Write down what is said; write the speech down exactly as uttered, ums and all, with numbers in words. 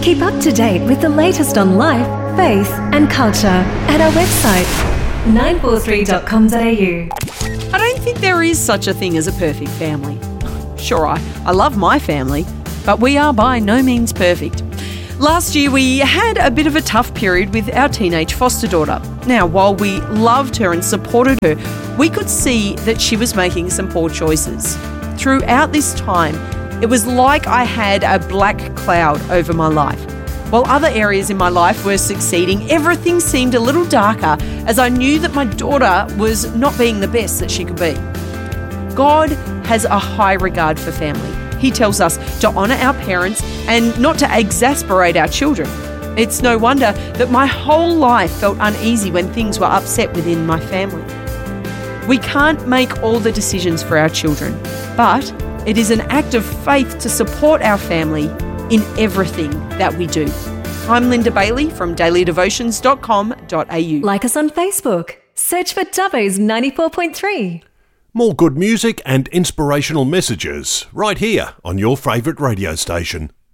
Keep up to date with the latest on life, faith and culture at our website, nine four three dot com dot a u. I don't think there is such a thing as a perfect family. Sure, I, I love my family, but we are by no means perfect. Last year we had a bit of a tough period with our teenage foster daughter. Now, while we loved her and supported her, we could see that she was making some poor choices. Throughout this time, it was like I had a black cloud over my life. While other areas in my life were succeeding, everything seemed a little darker as I knew that my daughter was not being the best that she could be. God has a high regard for family. He tells us to honour our parents and not to exasperate our children. It's no wonder that my whole life felt uneasy when things were upset within my family. We can't make all the decisions for our children, but it is an act of faith to support our family in everything that we do. I'm Linda Bailey from daily devotions dot com dot a u. Like us on Facebook. Search for Dubbo's ninety-four point three. More good music and inspirational messages right here on your favourite radio station.